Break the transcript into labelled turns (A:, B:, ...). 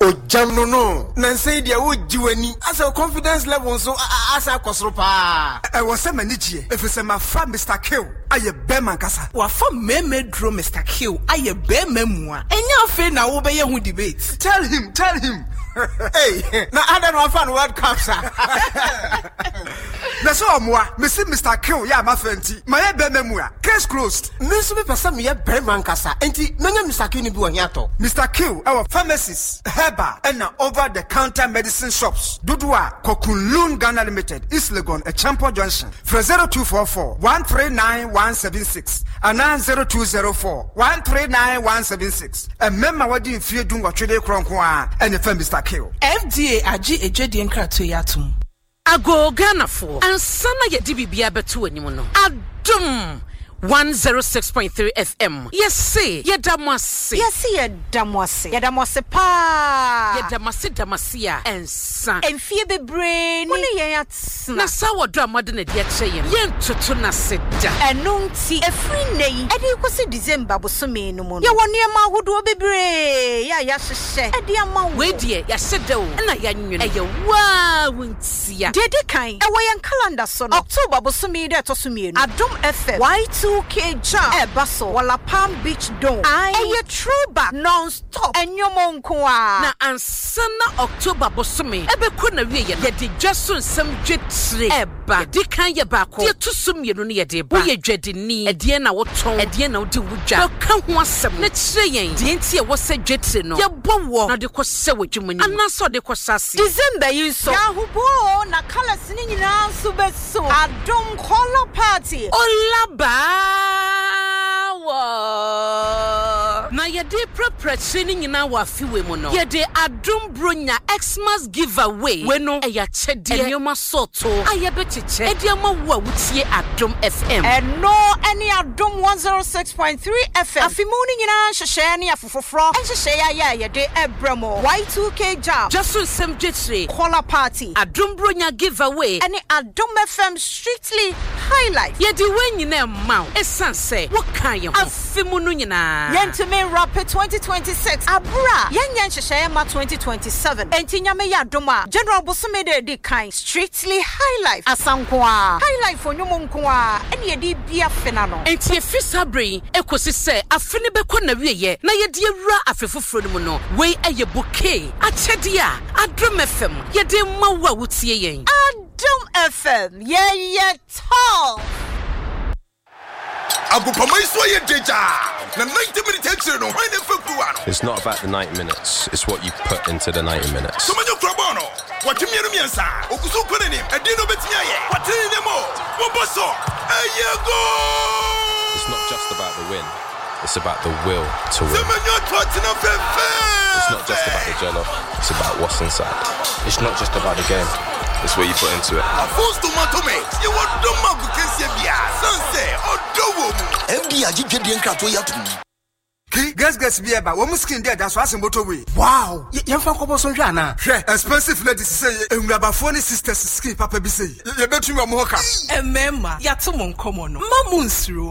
A: jam no na say dia wo jiwani as a confidence level so as a kosro pa
B: e wo se manigie efese ma fa Mr. Kill aye Beman kasa
C: wa fa meme dro Mr. Kill aye Beman mu a enya afi na wo be ye hu debate
B: tell him
A: hey na other no fan World Cup sir
B: na so omoa me see Mr. Kill ya ma fanti ma ye Beman mu a case closed
A: me so be person me ye Beman kasa enti menya Mr. Kill ni bi won yato
B: Mr. Kill our pharmacies herbal and over the counter medicine shops Dudua Kokunlun Ghana Limited East Legon a Champo Junction for 0244 139176 and 0204 139176 and member wadi mfie dun watwede kronko a and the Mr. Kill
C: FDA agi ejedi nkrato yatum
D: ago Ghana for ansana ye di bibia beto anim no adum 106.3 FM. Yes, see, Yedamasi.
E: Yes, see, Yedamose pa.
D: Yedamasia and son.
E: And fear be brain.
D: Na sawa drama than a dear chain. Yen tutuna sit.
E: And nunti a free name. And you was a December was so mean no more. Ya one near ma would be brave. Ya she. A dear ma.
D: Wait, dear, ya said do. And I young a wow won't see ya.
E: Did the kind. A way and calendar son. October was so me that was me. I don't FM. Y2K jam. Basso. Walla Palm Beach Dome. I a throwback non-stop. And your monkoa.
D: Na ansana October bosumi. Ebe kuna wiye. Yedi jasun some jetri. Eba. Di kan ye bako. Di tusum ye nuni ye deba. Uye jedi ni. Ediye na woton. Ediye na udi wuja. Kan huasem. Ne chire yen. Di enti ye wase jetri no. Ye bowo. Na de kwa sewe jumuni. Anaso de kwa sasi.
E: December yuso. Ya hubo na kala sini na subeso. Adom color party.
D: Olaba. Na yede prepare nyina wa fiwe mu no yede adom bronya Xmas giveaway we no eya chede enyoma soto ayebetiche ediama wo wutie adom FM
E: and no any adom 106.3 FM afimuni nyina hwehwe ne afofofro enhwehwe ya yede ebramo Y2K jam
D: just some jetri
E: color party
D: adom bronya giveaway
E: any adom FM strictly highlight
D: yede wenyina ma esanse wo kan ye ho afimunu nyina
E: Yentime Rapid 2026 abra yenyen hwehwe ma 2027 entinyame ya doma General Bosomede de kind strictly highlight asankoa highlight for nyomonkoa ene yedi bia fena no
D: enti efisa brain ekosi se afene beko na wieye na yedi ewura afefoforo no mu no we eye bouquet achede a Adom FM yedi mawa wutie yen
E: Adom FM ye tall
F: It's not about the 90 minutes, it's what you put into the 90 minutes. It's not just about the win, it's about the will to win. It's not just about the jello, it's about what's inside. It's not just about the game, it's what you put into it.
B: Guess be about one skin there, that's what's in motorway.
A: Wow, you fan kobo so hwa na
B: expensive ladies say Engrabafoni sisters skin papa bi say you bet you moka
C: emema ya to mon komo no mamunsuro